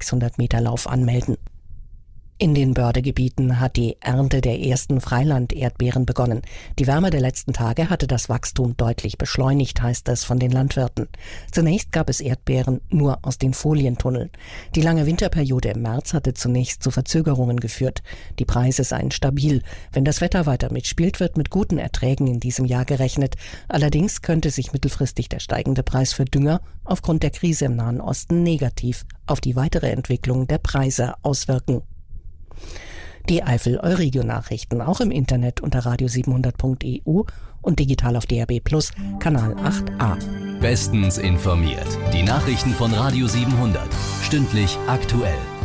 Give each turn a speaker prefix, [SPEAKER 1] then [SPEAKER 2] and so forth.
[SPEAKER 1] 600-Meter-Lauf anmelden. In den Bördegebieten hat die Ernte der ersten Freiland-Erdbeeren begonnen. Die Wärme der letzten Tage hatte das Wachstum deutlich beschleunigt, heißt es von den Landwirten. Zunächst gab es Erdbeeren nur aus den Folientunneln. Die lange Winterperiode im März hatte zunächst zu Verzögerungen geführt. Die Preise seien stabil. Wenn das Wetter weiter mitspielt, wird mit guten Erträgen in diesem Jahr gerechnet. Allerdings könnte sich mittelfristig der steigende Preis für Dünger aufgrund der Krise im Nahen Osten negativ auf die weitere Entwicklung der Preise auswirken. Die Eifel-Euregio-Nachrichten auch im Internet unter radio700.eu und digital auf DAB+ Kanal 8a.
[SPEAKER 2] Bestens informiert. Die Nachrichten von Radio 700. Stündlich aktuell.